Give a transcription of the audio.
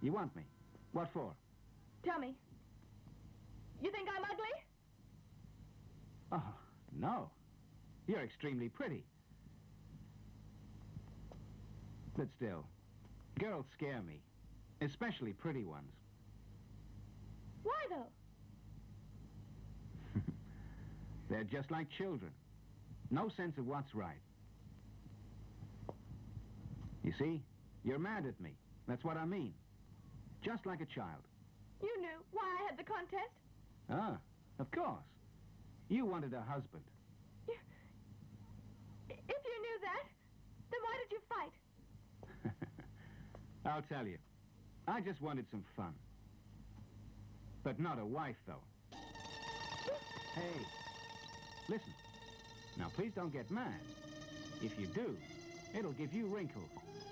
You want me? What for? Tell me. You think I'm ugly? Oh, no. You're extremely pretty. But still, girls scare me. Especially pretty ones. Why, though? They're just like children. No sense of what's right. You see? You're mad at me. That's what I mean. Just like a child. You knew why I had the contest. Ah, of course. You wanted a husband. If you knew that, then why did you fight? I'll tell you. I just wanted some fun. But not a wife, though. Hey, listen. Now, please don't get mad. If you do, it'll give you wrinkles.